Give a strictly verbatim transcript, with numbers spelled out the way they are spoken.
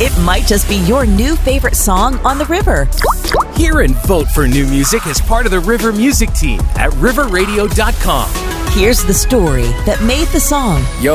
It might just be your new favorite song on the river. Hear and vote for new music as part of the River Music Team at river radio dot com. Here's the story that made the song. Yo.